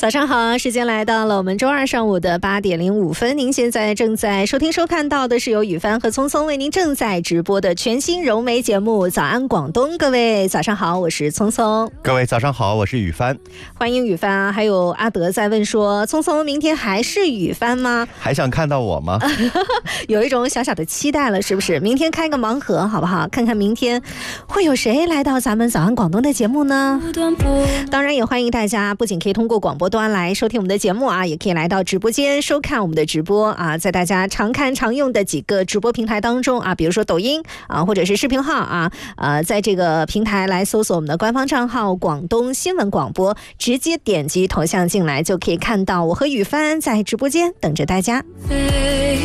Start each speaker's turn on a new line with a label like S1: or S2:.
S1: 早上好，时间来到了我们周二上午的8点05分。您现在正在收听收看到的是由雨帆和聪聪为您正在直播的全新融媒节目《早安广东》。各位早上好，我是聪聪。
S2: 各位早上好，我是雨帆。
S1: 欢迎雨帆啊！还有阿德在问说，聪聪明天还是雨帆吗？
S2: 还想看到我吗？
S1: 有一种小小的期待了，是不是？明天开个盲盒好不好？看看明天会有谁来到咱们早安广东的节目呢？当然也欢迎大家不仅可以通过广播端来收听我们的节目啊，也可以来到直播间收看我们的直播啊。在大家常看常用的几个直播平台当中啊，比如说抖音啊，或者是视频号啊，在这个平台来搜索我们的官方账号广东新闻广播，直接点击头像进来就可以看到我和雨帆在直播间等着大家。